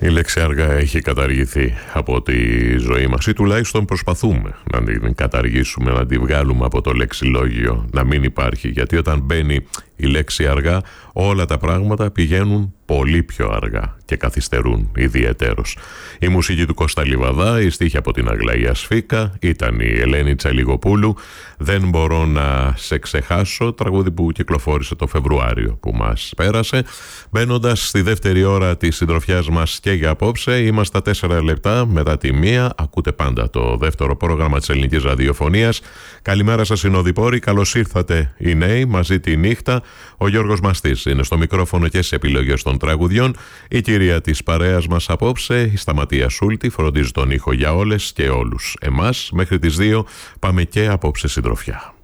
Η λέξη αργά έχει καταργηθεί από τη ζωή μας ή τουλάχιστον προσπαθούμε να την καταργήσουμε, να την βγάλουμε από το λεξιλόγιο, να μην υπάρχει, γιατί όταν μπαίνει η λέξη αργά όλα τα πράγματα πηγαίνουν πολύ πιο αργά και καθυστερούν ιδιαιτέρως. Η μουσική του Κώστα Λιβαδά, η στίχη από την Αγλαία Σφίκα, ήταν η Ελένη Τσαλιγοπούλου. Δεν μπορώ να σε ξεχάσω, τραγούδι που κυκλοφόρησε το Φεβρουάριο που μας πέρασε. Μπαίνοντας στη δεύτερη ώρα της συντροφιάς μας και για απόψε, είμαστε 4 λεπτά μετά τη 1. Ακούτε πάντα το δεύτερο πρόγραμμα της ελληνικής ραδιοφωνίας. Καλημέρα σας συνοδοιπόροι, καλώς ήρθατε οι νέοι μαζί τη νύχτα. Ο Γιώργος Μαστής είναι στο μικρόφωνο και σε επιλογές των τραγουδιών. Η κυρία της παρέας μας απόψε, η Σταματία Σούλτη, φροντίζει τον ήχο για όλες και όλους εμάς. Μέχρι τις 2 πάμε και απόψε συντροφιά.